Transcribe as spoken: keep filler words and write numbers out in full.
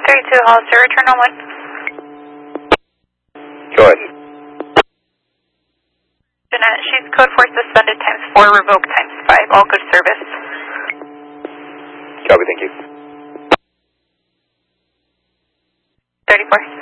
thirty-two Hollister, return on one. Go ahead. Jeanette, she's code four suspended times four, revoked times five, all good service. Copy, thank you. thirty-four.